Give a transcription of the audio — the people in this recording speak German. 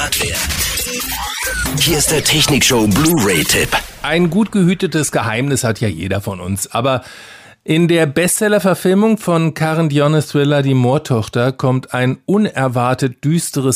Hier ist der Technikshow Blu-ray-Tipp. Ein gut gehütetes Geheimnis hat ja jeder von uns, aber in der Bestseller-Verfilmung von Karen Dionnes Thriller Die Moortochter kommt ein unerwartet düsteres